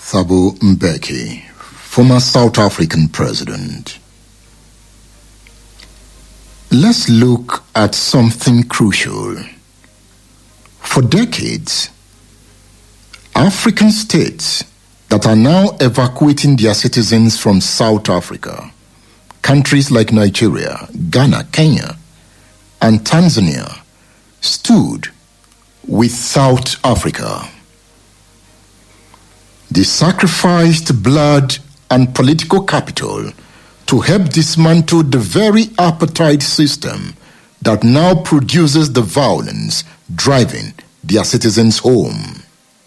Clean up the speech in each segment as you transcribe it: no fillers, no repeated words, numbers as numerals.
Thabo Mbeki, former South African president. Let's look at something crucial. For decades, African states that are now evacuating their citizens from South Africa, countries like Nigeria, Ghana, Kenya, and Tanzania, stood with South Africa. They sacrificed blood and political capital to help dismantle the very apartheid system that now produces the violence driving their citizens home.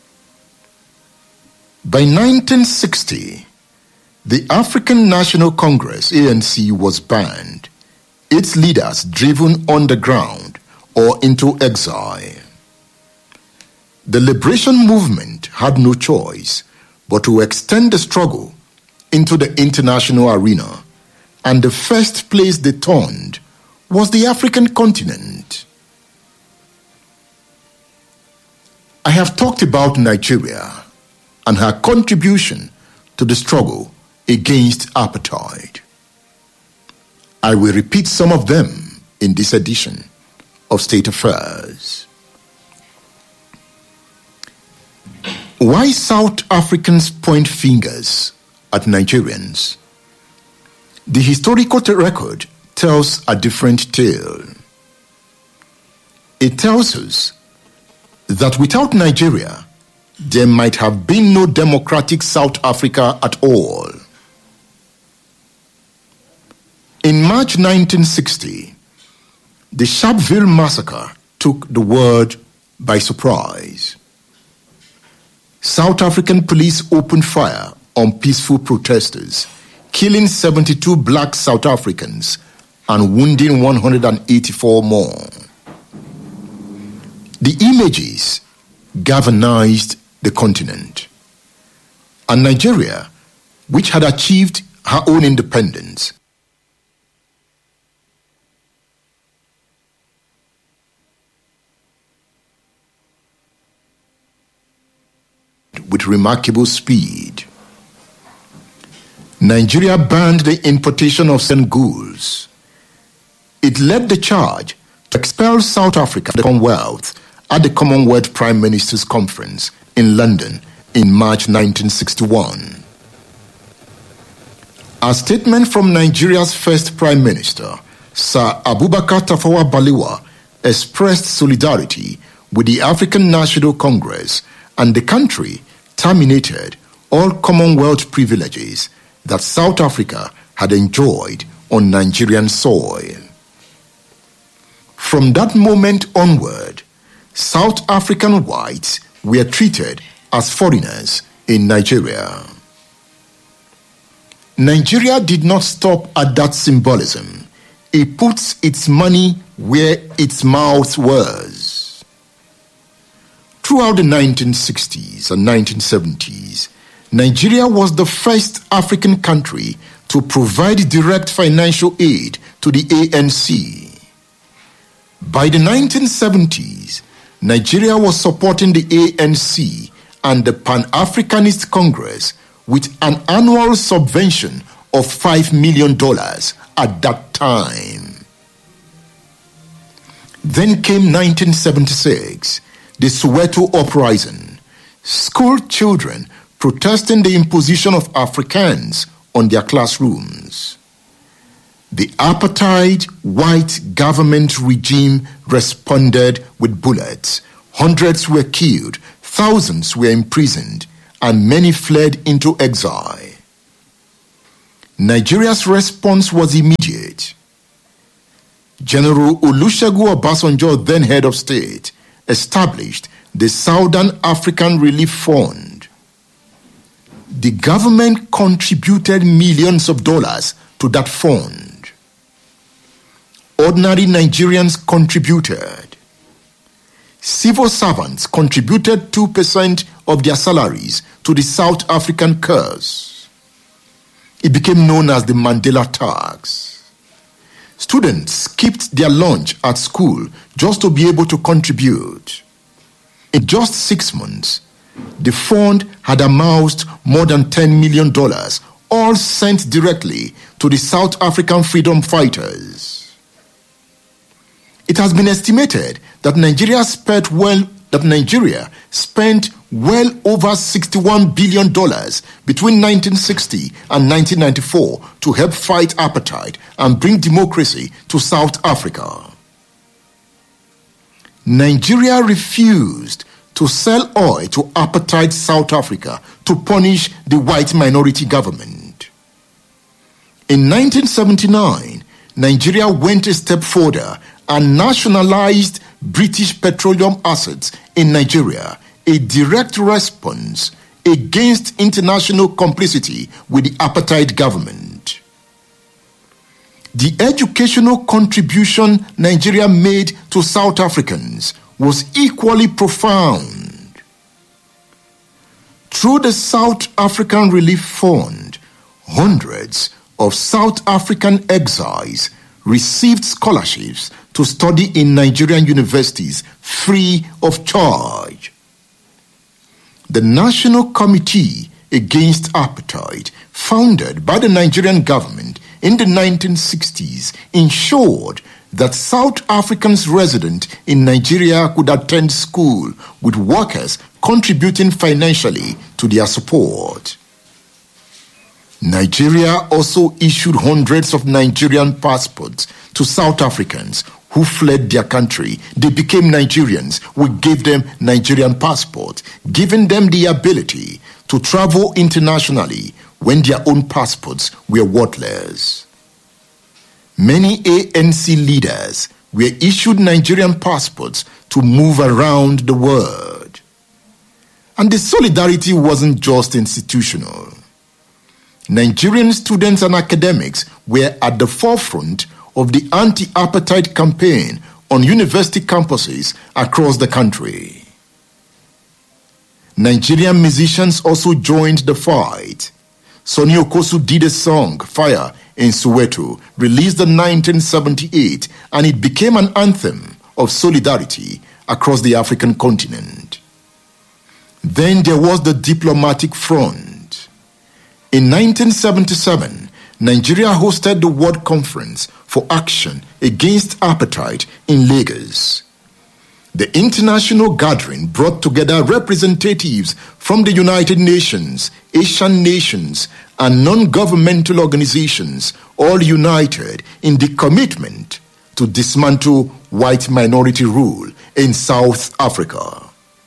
By 1960, the African National Congress, ANC, was banned, its leaders driven underground or into exile. The liberation movement had no choice but to extend the struggle into the international arena, and the first place they turned was the African continent. I have talked about Nigeria and her contribution to the struggle against apartheid. I will repeat some of them in this edition of State Affairs. Why South Africans point fingers at Nigerians? The historical record tells a different tale. It tells us that without Nigeria, there might have been no democratic South Africa at all. In March 1960, the Sharpeville massacre took the world by surprise. South African police opened fire on peaceful protesters, killing 72 black South Africans and wounding 184 more. The images galvanized the continent. And Nigeria, which had achieved her own independence, with remarkable speed. Nigeria banned the importation of goods. It led the charge to expel South Africa from the Commonwealth at the Commonwealth Prime Ministers' Conference in London in March 1961. A statement from Nigeria's first Prime Minister, Sir Abubakar Tafawa Balewa, expressed solidarity with the African National Congress, and the country terminated all Commonwealth privileges that South Africa had enjoyed on Nigerian soil. From that moment onward, South African whites were treated as foreigners in Nigeria. Nigeria did not stop at that symbolism. It puts its money where its mouth was. Throughout the 1960s and 1970s, Nigeria was the first African country to provide direct financial aid to the ANC. By the 1970s, Nigeria was supporting the ANC and the Pan-Africanist Congress with an annual subvention of $5 million at that time. Then came 1976, the Soweto Uprising, school children protesting the imposition of Afrikaans on their classrooms. The apartheid white government regime responded with bullets. Hundreds were killed, thousands were imprisoned, and many fled into exile. Nigeria's response was immediate. General Olusegun Obasanjo, then head of state, established the Southern African Relief Fund. The government contributed millions of dollars to that fund. Ordinary Nigerians contributed. Civil servants contributed 2% of their salaries to the South African cause. It became known as the Mandela tax. Students skipped their lunch at school just to be able to contribute. In just 6 months, the the fund had amassed more than $10 million, all sent directly to the South African freedom fighters. It has been estimated that Nigeria spent well over $61 billion between 1960 and 1994 to help fight apartheid and bring democracy to South Africa. Nigeria refused to sell oil to apartheid South Africa to punish the white minority government. In 1979, Nigeria went a step further and nationalized British petroleum assets in Nigeria, a direct response against international complicity with the apartheid government. The educational contribution Nigeria made to South Africans was equally profound. Through the South African Relief Fund, hundreds of South African exiles received scholarships to study in Nigerian universities free of charge. The National Committee Against Apartheid, founded by the Nigerian government in the 1960s, ensured that South Africans resident in Nigeria could attend school, with workers contributing financially to their support. Nigeria also issued hundreds of Nigerian passports to South Africans who fled their country. They became Nigerians. We gave them Nigerian passports, giving them the ability to travel internationally when their own passports were worthless. Many ANC leaders were issued Nigerian passports to move around the world. And the solidarity wasn't just institutional. Nigerian students and academics were at the forefront of the anti-apartheid campaign on university campuses across the country. Nigerian musicians also joined the fight. Sonny Okosu did a song, Fire, in Soweto, released in 1978, and it became an anthem of solidarity across the African continent. Then there was the diplomatic front. In 1977, Nigeria hosted the World Conference for Action Against Apartheid in Lagos. The international gathering brought together representatives from the United Nations, Asian nations, and non-governmental organizations, all united in the commitment to dismantle white minority rule in South Africa.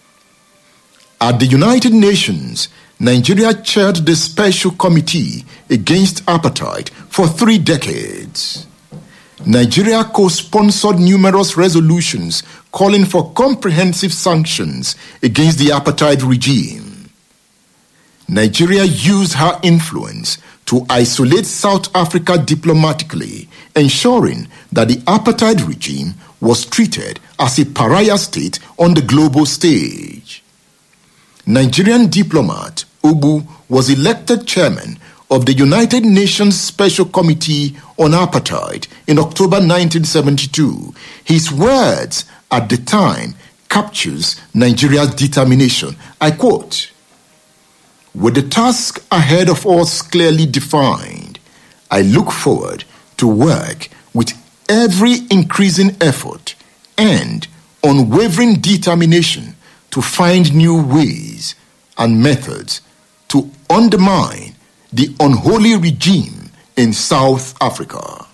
At the United Nations, Nigeria chaired the Special Committee Against Apartheid for 3 decades. Nigeria co-sponsored numerous resolutions calling for comprehensive sanctions against the apartheid regime. Nigeria used her influence to isolate South Africa diplomatically, ensuring that the apartheid regime was treated as a pariah state on the global stage. Nigerian diplomat Ubu was elected chairman of the United Nations Special Committee on Apartheid in October 1972. His words at the time captures Nigeria's determination. I quote, "With the task ahead of us clearly defined, I look forward to work with every increasing effort and unwavering determination to find new ways and methods to undermine the unholy regime in South Africa."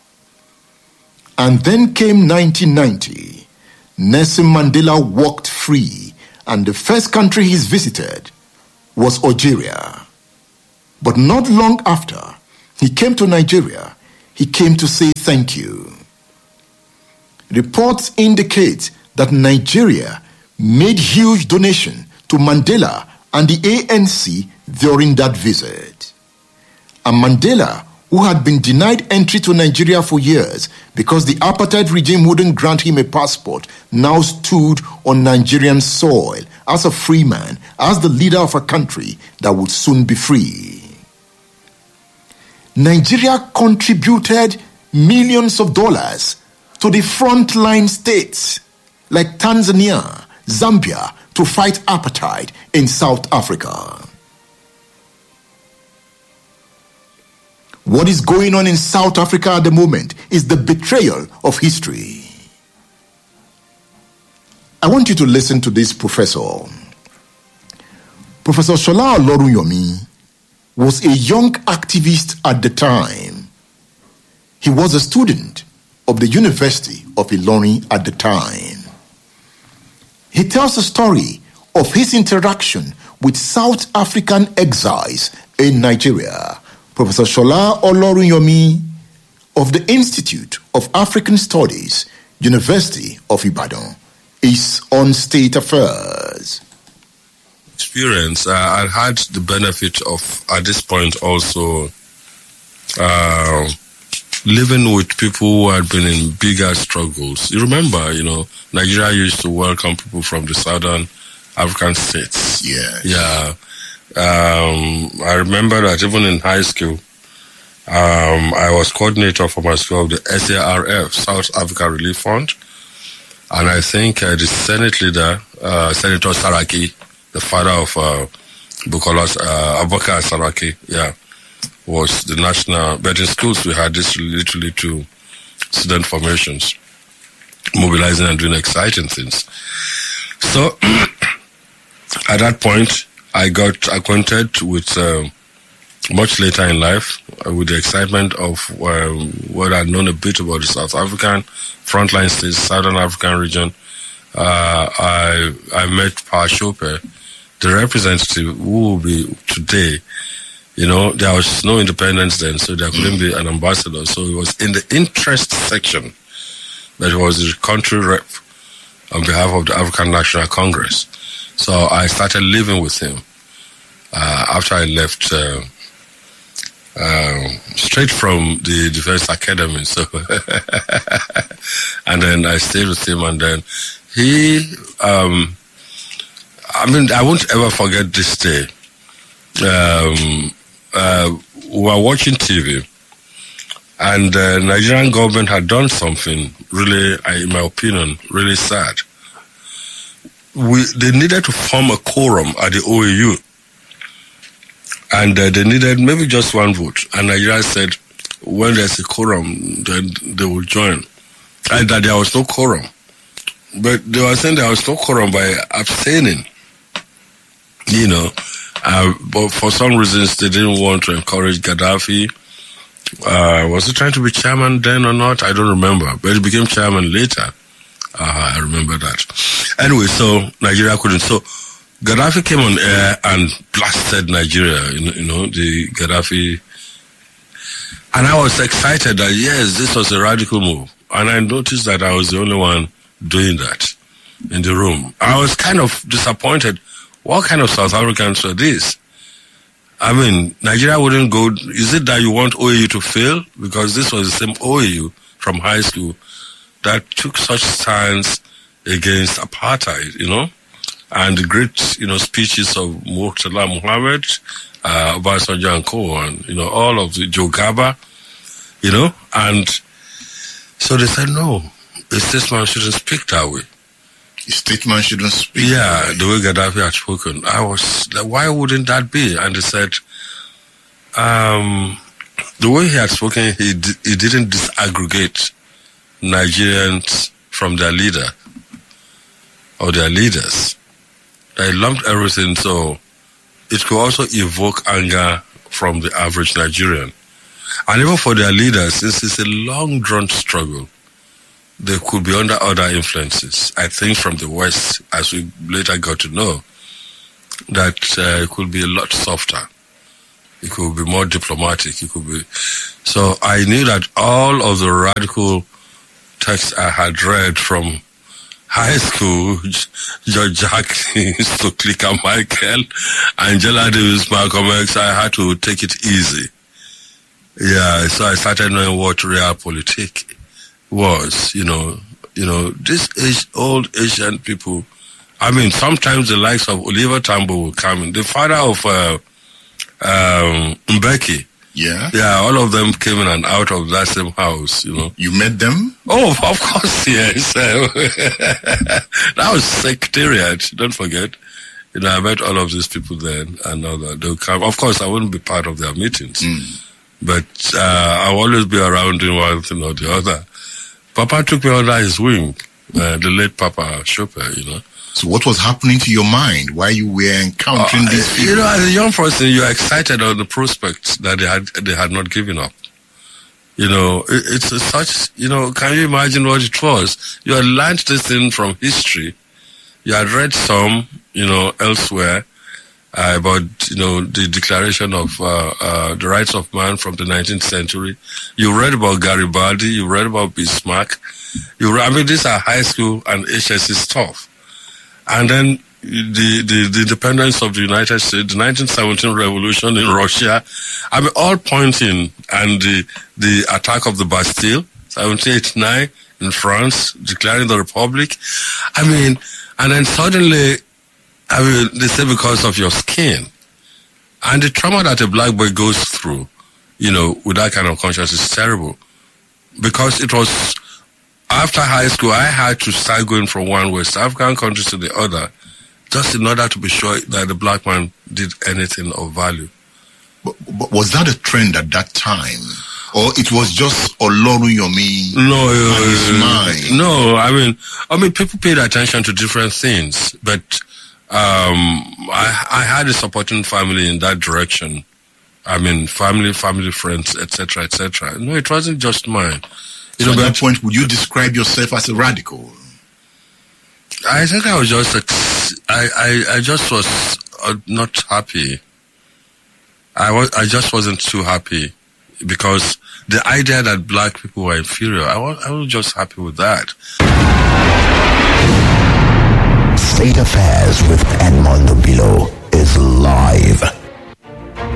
And then came 1990. Nelson Mandela walked free, and the first country he's visited was Algeria. But not long after he came to Nigeria, he came to say thank you. Reports indicate that Nigeria made huge donation to Mandela and the ANC during that visit. And Mandela, who had been denied entry to Nigeria for years because the apartheid regime wouldn't grant him a passport, now stood on Nigerian soil as a free man, as the leader of a country that would soon be free. Nigeria contributed millions of dollars to the frontline states like Tanzania, Zambia, to fight apartheid in South Africa. What is going on in South Africa at the moment is the betrayal of history. I want you to listen to this professor. Professor Shola Olorunyomi was a young activist at the time. He was a student of the University of Ilorin at the time. He tells a story of his interaction with South African exiles in Nigeria. Professor Shola Olorunyomi of the Institute of African Studies, University of Ibadan, is on State Affairs. Experience, I had the benefit of, at this point also, living with people who had been in bigger struggles. You remember, Nigeria used to welcome people from the southern African states. Yeah. I remember that even in high school, I was coordinator for my school of the SARF, South Africa Relief Fund. And I think the Senate leader, Senator Saraki, the father of Bukola Abubakar Saraki, was the national. But in schools, we had this little student formations, mobilizing and doing exciting things. So at that point, I got acquainted with, much later in life, with the excitement of what I'd known a bit about the South African frontline states, Southern African region. I met Pa Shope, the representative who will be today. There was no independence then, so there couldn't be an ambassador. So he was in the interest section, but he was the country rep on behalf of the African National Congress. So I started living with him after I left straight from the Defense Academy. So, and then I stayed with him, and then he, I won't ever forget this day. We were watching TV, and the Nigerian government had done something really, in my opinion, really sad. They needed to form a quorum at the OAU, and they needed maybe just one vote. And Nigeria said, when there's a quorum, then they will join. And that there was no quorum. But they were saying there was no quorum by abstaining, but for some reasons, they didn't want to encourage Gaddafi. Was he trying to be chairman then or not? I don't remember. But he became chairman later. I remember that. Anyway, so Nigeria couldn't. So Gaddafi came on air and blasted Nigeria, the Gaddafi. And I was excited that, yes, this was a radical move. And I noticed that I was the only one doing that in the room. I was kind of disappointed. What kind of South Africans are these? I mean, Nigeria wouldn't go. Is it that you want OAU to fail? Because this was the same OAU from high school that took such stance against apartheid, and the great, speeches of Murtala Muhammad, Obasanjo and co on, all of the Joe Gaba, and so they said, no, a statesman shouldn't speak that way. A statesman shouldn't speak. Yeah, the way Gaddafi had spoken. I was like, why wouldn't that be? And they said, the way he had spoken, he didn't disaggregate Nigerians from their leader or their leaders. They lumped everything, so it could also evoke anger from the average Nigerian. And even for their leaders, since it's a long drawn struggle, they could be under other influences. I think from the West, as we later got to know, that it could be a lot softer. It could be more diplomatic. It could be. So I knew that all of the radical texts I had read from high school, George Jackson, Stokely Carmichael, Angela Davis, Malcolm X, I had to take it easy. Yeah, so I started knowing what realpolitik was, this old Asian people. I mean, sometimes the likes of Oliver Tambo will come in. The father of Mbeki, Yeah? Yeah, all of them came in and out of that same house, you know. You met them? Oh, of course, yes. That was secretariat, don't forget. You know, I met all of these people then, and all that. They'll come. Of course, I wouldn't be part of their meetings, but I'll always be around doing one thing or the other. Papa took me under his wing, the late Papa Chopin, you know. So what was happening to your mind while you were encountering these people? You know, as a young person, you're excited on the prospects that they had not given up. You know, it's such, you know, can you imagine what it was? You had learned this thing from history. You had read some, you know, elsewhere about, you know, the Declaration of the Rights of Man from the 19th century. You read about Garibaldi. You read about Bismarck. I mean, these are high school and HSC stuff. And then the independence of the United States, the 1917 revolution in Russia, I mean, all pointing, and the attack of the Bastille, 1789 in France, declaring the Republic. I mean, and then suddenly, I mean, they say because of your skin. And the trauma that a black boy goes through, you know, with that kind of conscience is terrible. Because it was after high school, I had to start going from one West African country to the other, just in order to be sure that the black man did anything of value. But was that a trend at that time? Or it was just Oloruyomi and his mind? No, I mean, people paid attention to different things, but I had a supporting family in that direction. I mean, family, friends, etc., etc. No, it wasn't just mine. So at that point, would you describe yourself as a radical? I think I was just, I just was not happy. I just wasn't too happy, because the idea that black people were inferior, I was just happy with that. State Affairs with Edmondo Bilo is live.